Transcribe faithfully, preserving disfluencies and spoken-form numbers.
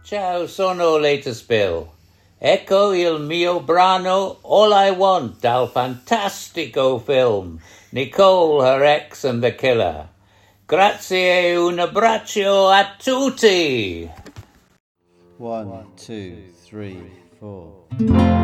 Ciao, sono latest Bill. Ecco il mio brano All I Want dal fantastico film Nicole, Her Ex and the Killer. Grazie e un abbraccio a tutti. One, two, three, four.